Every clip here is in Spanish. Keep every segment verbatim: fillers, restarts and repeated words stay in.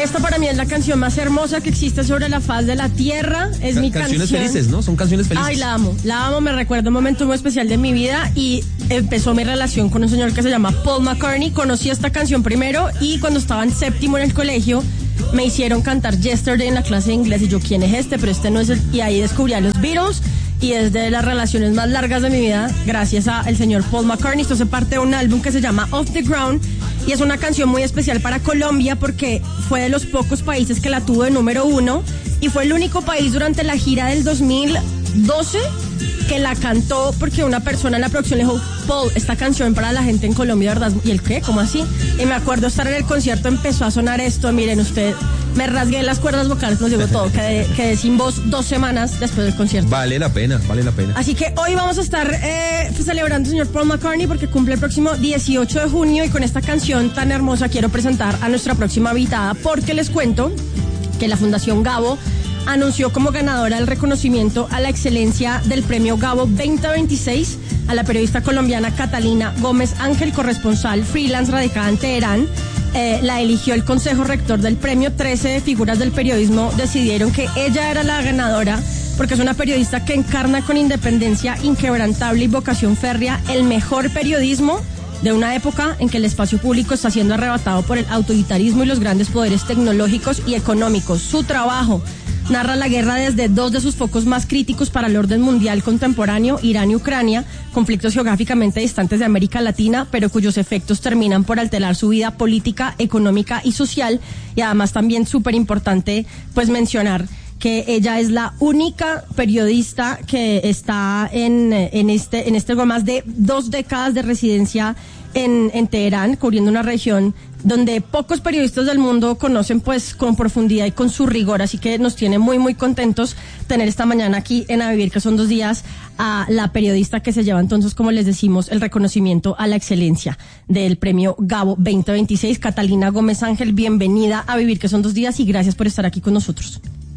Esta para mí es la canción más hermosa que existe sobre la faz de la tierra. Es Ca- mi canción. Canciones felices, ¿no? Son canciones felices. Ay, la amo, la amo. Me recuerda un momento muy especial de mi vida y empezó mi relación con un señor que se llama Paul McCartney. Conocí esta canción primero y cuando estaba en séptimo en el colegio me hicieron cantar Yesterday en la clase de inglés y yo, ¿quién es este? Pero este no es el... Y ahí descubrí a los Beatles y es de las relaciones más largas de mi vida gracias al señor Paul McCartney. Esto hace parte de un álbum que se llama Off the Ground y es una canción muy especial para Colombia porque fue de los pocos países que la tuvo de número uno y fue el único país durante la gira del dos mil doce que la cantó porque una persona en la producción le dijo, Paul, esta canción para la gente en Colombia, ¿verdad? ¿Y el qué? ¿Cómo así? Y me acuerdo estar en el concierto, empezó a sonar esto, miren usted, me rasgué las cuerdas vocales, nos digo todo, quedé, quedé sin voz dos semanas después del concierto. Vale la pena, vale la pena. Así que hoy vamos a estar eh, celebrando al señor Paul McCartney porque cumple el próximo dieciocho de junio y con esta canción tan hermosa quiero presentar a nuestra próxima invitada porque les cuento que la Fundación Gabo anunció como ganadora el reconocimiento a la excelencia del premio Gabo veinte veintiséis a la periodista colombiana Catalina Gómez Ángel, corresponsal freelance radicada en Teherán. Eh, la eligió el Consejo Rector del premio. trece figuras del periodismo decidieron que ella era la ganadora porque es una periodista que encarna con independencia inquebrantable y vocación férrea el mejor periodismo de una época en que el espacio público está siendo arrebatado por el autoritarismo y los grandes poderes tecnológicos y económicos. Su trabajo narra la guerra desde dos de sus focos más críticos para el orden mundial contemporáneo, Irán y Ucrania, conflictos geográficamente distantes de América Latina, pero cuyos efectos terminan por alterar su vida política, económica y social. Y además también súper importante pues mencionar que ella es la única periodista que está en, en este, en este más de dos décadas de residencia en, en Teherán, cubriendo una región donde pocos periodistas del mundo conocen pues con profundidad y con su rigor, así que nos tiene muy muy contentos tener esta mañana aquí en A Vivir, que son dos días, a la periodista que se lleva entonces, como les decimos, el reconocimiento a la excelencia del premio Gabo veinte veintiséis. Catalina Gómez Ángel, bienvenida a Vivir, que son dos días, y gracias por estar aquí con nosotros.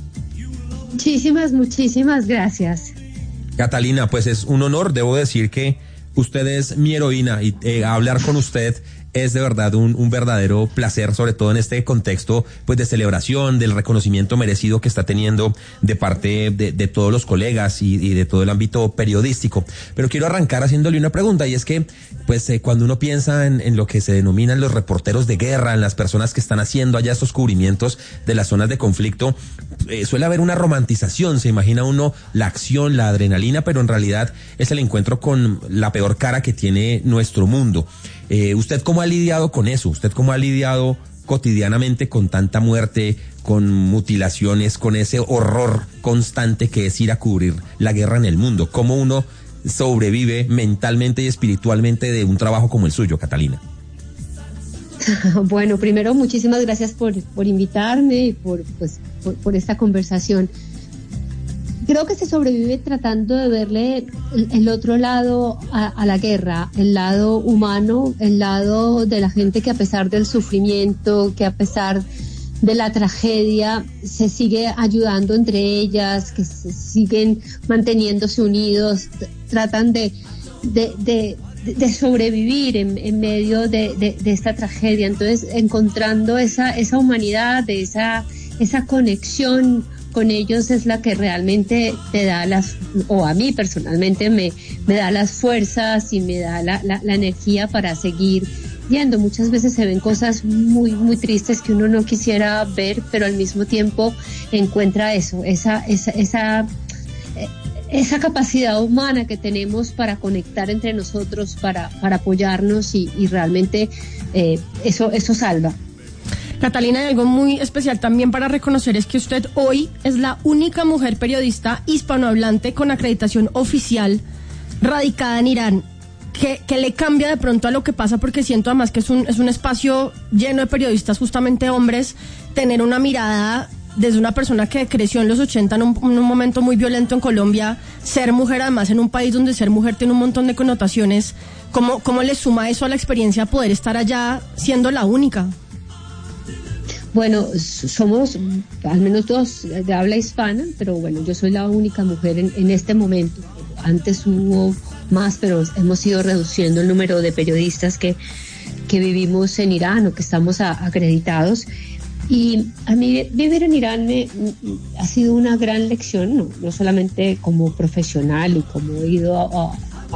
Muchísimas, muchísimas gracias. Catalina, pues es un honor, debo decir que usted es mi heroína y eh, hablar con usted es de verdad un, un verdadero placer, sobre todo en este contexto pues de celebración, del reconocimiento merecido que está teniendo de parte de, de todos los colegas y, y de todo el ámbito periodístico. Pero quiero arrancar haciéndole una pregunta, y es que pues eh, cuando uno piensa en, en lo que se denominan los reporteros de guerra, en las personas que están haciendo allá estos cubrimientos de las zonas de conflicto, eh, suele haber una romantización. Se imagina uno la acción, la adrenalina, pero en realidad es el encuentro con la peor cara que tiene nuestro mundo. Eh, ¿Usted cómo ha lidiado con eso? ¿Usted cómo ha lidiado cotidianamente con tanta muerte, con mutilaciones, con ese horror constante que es ir a cubrir la guerra en el mundo? ¿Cómo uno sobrevive mentalmente y espiritualmente de un trabajo como el suyo, Catalina? Bueno, primero, muchísimas gracias por, por invitarme y por, pues, por, por esta conversación. Creo que se sobrevive tratando de verle el, el otro lado a, a la guerra, el lado humano, el lado de la gente que a pesar del sufrimiento, que a pesar de la tragedia, se sigue ayudando entre ellas, que se siguen manteniéndose unidos, tratan de, de, de, de sobrevivir en, en medio de, de, de esta tragedia. Entonces, encontrando esa, esa humanidad, esa, esa conexión con ellos es la que realmente te da las, o a mí personalmente me, me da las fuerzas y me da la, la, la energía para seguir yendo. Muchas veces se ven cosas muy, muy tristes que uno no quisiera ver, pero al mismo tiempo encuentra eso, esa, esa, esa, esa capacidad humana que tenemos para conectar entre nosotros, para, para apoyarnos y, y realmente eh, eso, eso salva. Catalina, hay algo muy especial también para reconocer, es que usted hoy es la única mujer periodista hispanohablante con acreditación oficial radicada en Irán. ¿Qué, qué le cambia de pronto a lo que pasa? Porque siento además que es un, es un espacio lleno de periodistas, justamente hombres, tener una mirada desde una persona que creció en los ochenta en un, en un momento muy violento en Colombia, ser mujer además en un país donde ser mujer tiene un montón de connotaciones. ¿Cómo, cómo le suma eso a la experiencia poder estar allá siendo la única? Bueno, somos al menos dos de habla hispana, pero bueno, yo soy la única mujer en, en este momento. Antes hubo más, pero hemos ido reduciendo el número de periodistas que, que vivimos en Irán o que estamos a, acreditados. Y a mí vivir en Irán me, ha sido una gran lección, no, no solamente como profesional y como he ido a, a,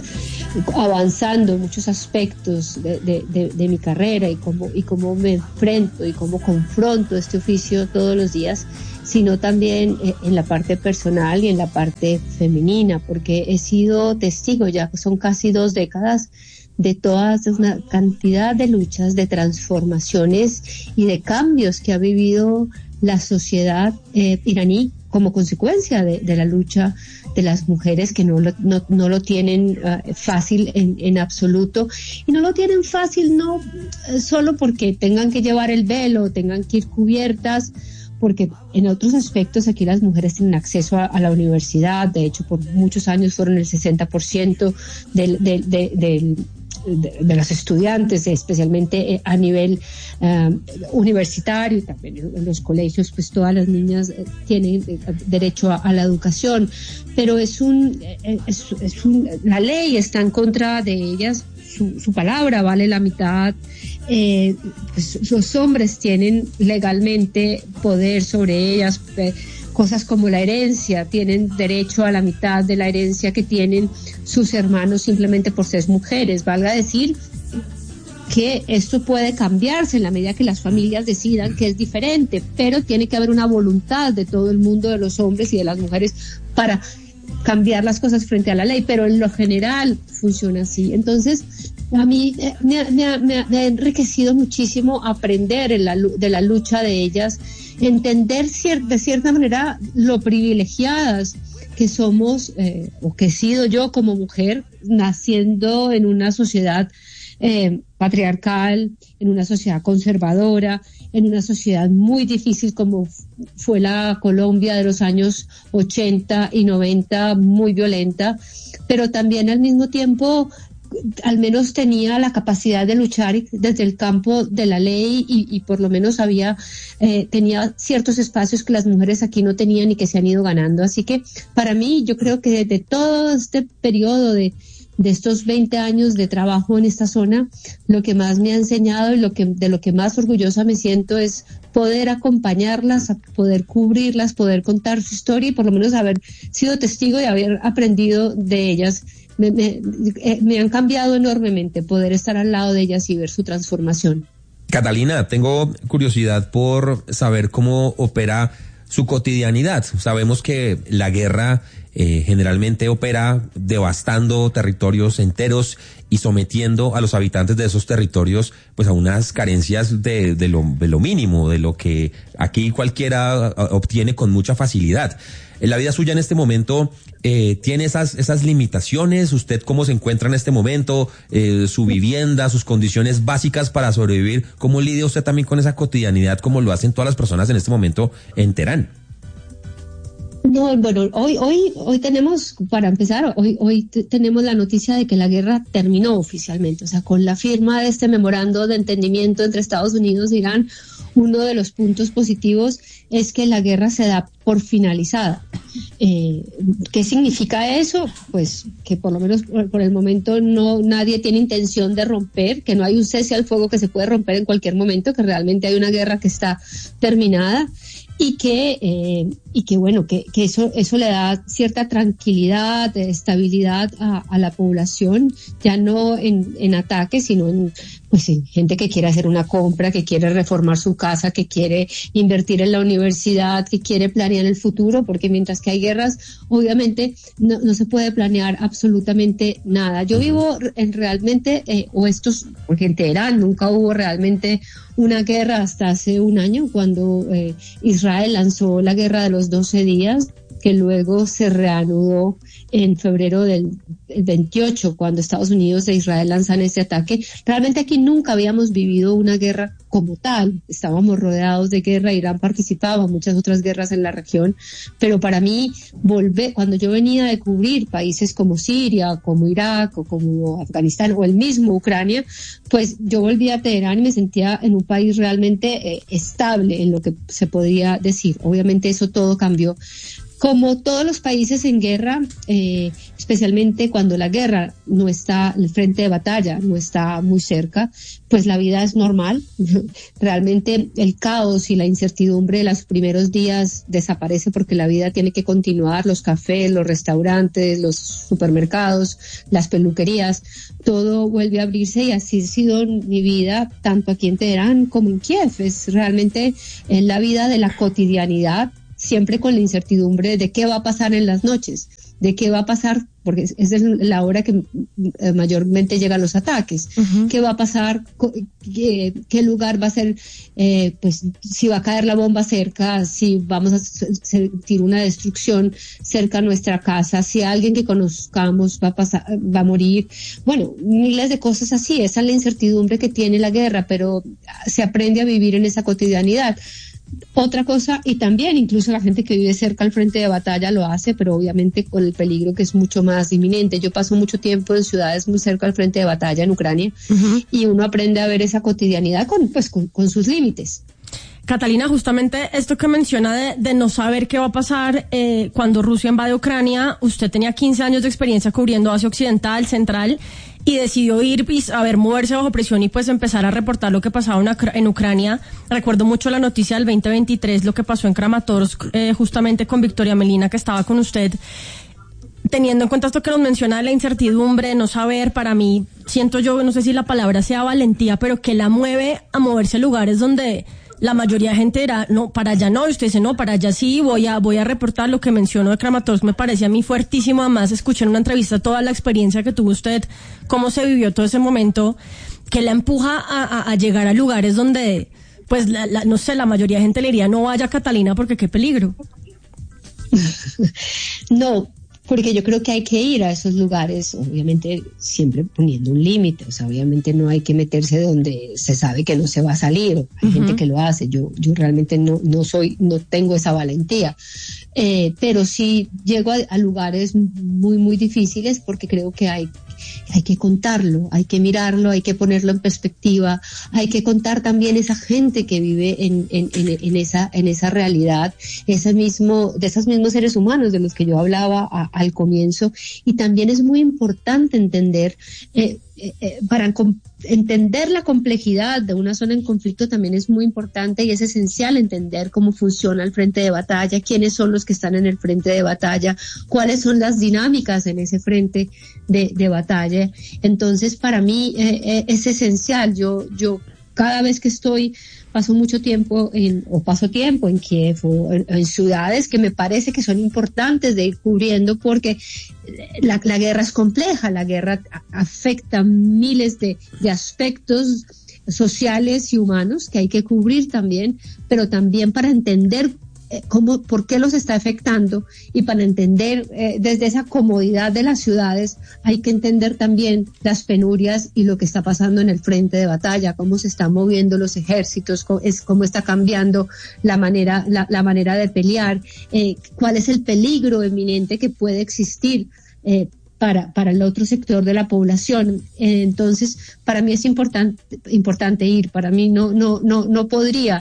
a, avanzando en muchos aspectos de, de, de, de mi carrera y cómo, y cómo me enfrento y cómo confronto este oficio todos los días, sino también en la parte personal y en la parte femenina, porque he sido testigo, ya son casi dos décadas, de toda una cantidad de luchas, de transformaciones y de cambios que ha vivido la sociedad eh, iraní como consecuencia de, de la lucha de las mujeres, que no lo, no, no lo tienen uh, fácil en, en absoluto, y no lo tienen fácil no eh, solo porque tengan que llevar el velo, tengan que ir cubiertas, porque en otros aspectos aquí las mujeres tienen acceso a, a la universidad. De hecho, por muchos años fueron el sesenta por ciento del, del, del, del De, de los estudiantes, especialmente a nivel uh, universitario, y también en los colegios, pues todas las niñas tienen derecho a, a la educación, pero es un, es, es un, la ley está en contra de ellas, su, su palabra vale la mitad. Eh, pues los hombres tienen legalmente poder sobre ellas, eh, cosas como la herencia, tienen derecho a la mitad de la herencia que tienen sus hermanos simplemente por ser mujeres. Valga decir que esto puede cambiarse en la medida que las familias decidan que es diferente, pero tiene que haber una voluntad de todo el mundo, de los hombres y de las mujeres, para cambiar las cosas frente a la ley, pero en lo general funciona así. Entonces, a mí eh, me, me, me, me ha enriquecido muchísimo aprender en la, de la lucha de ellas, entender cier- de cierta manera lo privilegiadas que somos, eh, o que he sido yo como mujer, naciendo en una sociedad eh, patriarcal, en una sociedad conservadora, en una sociedad muy difícil como fue la Colombia de los años ochenta y noventa, muy violenta, pero también al mismo tiempo al menos tenía la capacidad de luchar desde el campo de la ley y, y por lo menos había eh, tenía ciertos espacios que las mujeres aquí no tenían y que se han ido ganando. Así que para mí, yo creo que desde todo este periodo de, de estos veinte años de trabajo en esta zona, lo que más me ha enseñado y lo que de lo que más orgullosa me siento es poder acompañarlas, poder cubrirlas, poder contar su historia y por lo menos haber sido testigo y haber aprendido de ellas. Me, me, me han cambiado enormemente poder estar al lado de ellas y ver su transformación. Catalina, tengo curiosidad por saber cómo opera su cotidianidad. Sabemos que la guerra eh, generalmente opera devastando territorios enteros y sometiendo a los habitantes de esos territorios pues a unas carencias de, de, lo, de lo mínimo, de lo que aquí cualquiera obtiene con mucha facilidad. En la vida suya en este momento, eh, ¿tiene esas, esas limitaciones? ¿Usted cómo se encuentra en este momento? Eh, ¿Su vivienda, sus condiciones básicas para sobrevivir? ¿Cómo lidia usted también con esa cotidianidad como lo hacen todas las personas en este momento en Teherán? No, bueno, hoy, hoy, hoy tenemos, para empezar, hoy, hoy t- tenemos la noticia de que la guerra terminó oficialmente, o sea, con la firma de este memorando de entendimiento entre Estados Unidos e Irán. Uno de los puntos positivos es que la guerra se da por finalizada. Eh, ¿Qué significa eso? Pues que por lo menos por, por el momento no nadie tiene intención de romper, que no hay un cese al fuego que se puede romper en cualquier momento, que realmente hay una guerra que está terminada. Y que, eh, y que bueno, que, que eso, eso le da cierta tranquilidad, estabilidad a, a la población, ya no en, en ataque, sino en, pues en gente que quiere hacer una compra, que quiere reformar su casa, que quiere invertir en la universidad, que quiere planear el futuro, porque mientras que hay guerras, obviamente no, no se puede planear absolutamente nada. Yo vivo en realmente, eh, o estos, porque en Teherán nunca hubo realmente una guerra hasta hace un año, cuando eh, Israel lanzó la guerra de los doce días, que luego se reanudó en febrero del veintiocho, cuando Estados Unidos e Israel lanzan este ataque. Realmente aquí nunca habíamos vivido una guerra como tal. Estábamos rodeados de guerra, Irán participaba en muchas otras guerras en la región, pero para mí, volver, cuando yo venía de cubrir países como Siria, como Irak, o como Afganistán, o el mismo Ucrania, pues yo volví a Teherán y me sentía en un país realmente eh, estable en lo que se podía decir. Obviamente eso todo cambió, Como todos los países en guerra, eh, especialmente cuando la guerra no está, el frente de batalla no está muy cerca, pues la vida es normal. Realmente el caos y la incertidumbre de los primeros días desaparece porque la vida tiene que continuar, los cafés, los restaurantes, los supermercados, las peluquerías, todo vuelve a abrirse y así ha sido mi vida tanto aquí en Teherán como en Kiev. Es realmente eh, la vida de la cotidianidad, siempre con la incertidumbre de qué va a pasar en las noches, de qué va a pasar, porque es, es la hora que eh, mayormente llegan los ataques, uh-huh. qué va a pasar, qué, qué lugar va a ser, eh, pues si va a caer la bomba cerca, si vamos a sentir una destrucción cerca a nuestra casa, si alguien que conozcamos va a pasar, va a morir, bueno, miles de cosas así. Esa es la incertidumbre que tiene la guerra, pero se aprende a vivir en esa cotidianidad. Otra cosa, y también incluso la gente que vive cerca al frente de batalla lo hace, pero obviamente con el peligro que es mucho más inminente. Yo paso mucho tiempo en ciudades muy cerca al frente de batalla en Ucrania, uh-huh. y uno aprende a ver esa cotidianidad con, pues, con, con sus límites. Catalina, justamente esto que menciona de, de no saber qué va a pasar eh, cuando Rusia invade Ucrania, usted tenía quince años de experiencia cubriendo Asia Occidental, Central, y decidió ir y a ver, moverse bajo presión y pues empezar a reportar lo que pasaba en Ucrania. Recuerdo mucho la noticia del veinte veintitrés, lo que pasó en Kramatorsk, eh, justamente con Victoria Melina, que estaba con usted. Teniendo en cuenta esto que nos menciona de la incertidumbre, no saber, para mí, siento yo, no sé si la palabra sea valentía, pero que la mueve a moverse a lugares donde la mayoría de gente dirá, no, para allá no, y usted dice, no, para allá sí, voy a voy a reportar. Lo que mencionó de Kramatorsk me parece a mí fuertísimo. Además, escuché en una entrevista toda la experiencia que tuvo usted, cómo se vivió todo ese momento, que la empuja a, a, a llegar a lugares donde, pues, la, la, no sé, la mayoría de gente le diría, no vaya, Catalina, porque qué peligro. No, porque yo creo que hay que ir a esos lugares, obviamente siempre poniendo un límite. O sea, obviamente no hay que meterse donde se sabe que no se va a salir. Hay uh-huh. gente que lo hace. Yo, yo realmente no, no soy, no tengo esa valentía. Eh, pero sí llego a, a lugares muy, muy difíciles porque creo que hay, hay que contarlo, hay que mirarlo, hay que ponerlo en perspectiva, hay que contar también esa gente que vive en, en, en, en esa, en esa realidad, ese mismo, de esos mismos seres humanos de los que yo hablaba a, al comienzo. Y también es muy importante entender, eh, eh, eh, para com- entender la complejidad de una zona en conflicto también es muy importante y es esencial entender cómo funciona el frente de batalla, quiénes son los que están en el frente de batalla, cuáles son las dinámicas en ese frente de, de batalla. Entonces, para mí eh, eh, es esencial. Yo, yo cada vez que estoy, paso mucho tiempo en, o paso tiempo en Kiev o en, en ciudades que me parece que son importantes de ir cubriendo porque la, la guerra es compleja, la guerra afecta miles de, de aspectos sociales y humanos que hay que cubrir también, pero también para entender eh, cómo, por qué los está afectando y para entender eh, desde esa comodidad de las ciudades hay que entender también las penurias y lo que está pasando en el frente de batalla, cómo se están moviendo los ejércitos, cómo, es, cómo está cambiando la manera, la, la manera de pelear, eh, cuál es el peligro eminente que puede existir eh, para, para el otro sector de la población. Eh, entonces, para mí es importante, importante ir, para mí no, no, no, no podría.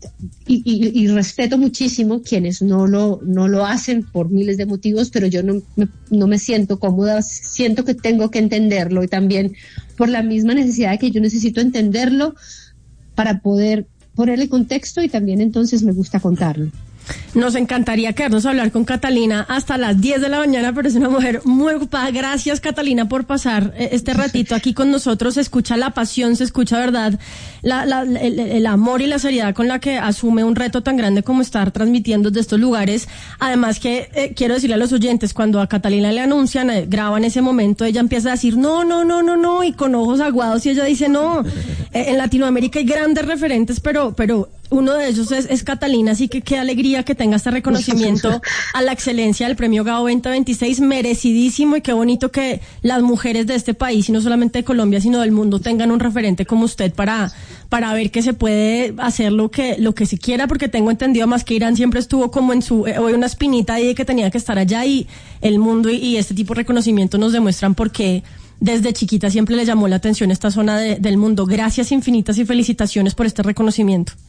Y, y, y respeto muchísimo quienes no lo no lo hacen por miles de motivos, pero yo no me, no me siento cómoda, siento que tengo que entenderlo y también por la misma necesidad de que yo necesito entenderlo para poder ponerle contexto y también entonces me gusta contarlo. Nos encantaría quedarnos a hablar con Catalina hasta las diez de la mañana, pero es una mujer muy ocupada. Gracias, Catalina, por pasar este ratito aquí con nosotros. Se escucha la pasión, se escucha, verdad, la, la, el, el amor y la seriedad con la que asume un reto tan grande como estar transmitiendo desde estos lugares. Además que eh, quiero decirle a los oyentes, cuando a Catalina le anuncian, eh, graban ese momento, ella empieza a decir no, no, no, no, no, y con ojos aguados, y ella dice no. Eh, en Latinoamérica hay grandes referentes, pero, pero uno de ellos es, es Catalina, así que qué alegría que tenga este reconocimiento a la excelencia del Premio Gabo veinte veintiséis, merecidísimo, y qué bonito que las mujeres de este país, y no solamente de Colombia, sino del mundo, tengan un referente como usted para, para ver que se puede hacer lo que, lo que se quiera, porque tengo entendido más que Irán siempre estuvo como en su, eh, hoy una espinita ahí de que tenía que estar allá, y el mundo y, y este tipo de reconocimiento nos demuestran por qué desde chiquita siempre le llamó la atención esta zona de, del mundo. Gracias infinitas y felicitaciones por este reconocimiento.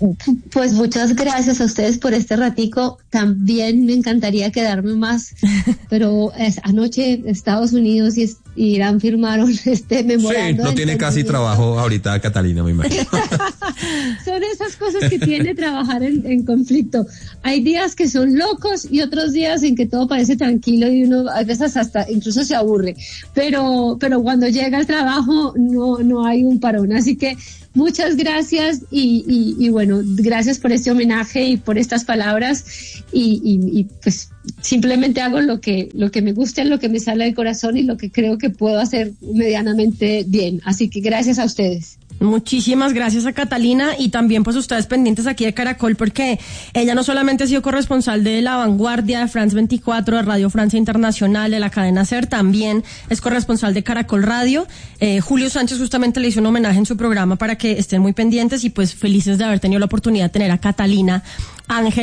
Pues muchas gracias a ustedes por este ratico. También me encantaría quedarme más, pero es, anoche Estados Unidos y Irán firmaron este memorando. Sí, no tiene casi trabajo ahorita Catalina, me imagino. Son esas cosas que tiene trabajar en, en conflicto. Hay días que son locos y otros días en que todo parece tranquilo y uno a veces hasta incluso se aburre. Pero, pero cuando llega el trabajo no, no hay un parón. Así que muchas gracias y, y, y bueno, gracias por este homenaje y por estas palabras y, y, y pues simplemente hago lo que, lo que me gusta, lo que me sale del corazón y lo que creo que puedo hacer medianamente bien. Así que gracias a ustedes. Muchísimas gracias a Catalina y también pues ustedes pendientes aquí de Caracol porque ella no solamente ha sido corresponsal de La Vanguardia, de France veinticuatro, de Radio Francia Internacional, de la cadena SER, también es corresponsal de Caracol Radio. Eh, Julio Sánchez justamente le hizo un homenaje en su programa para que estén muy pendientes y pues felices de haber tenido la oportunidad de tener a Catalina Ángel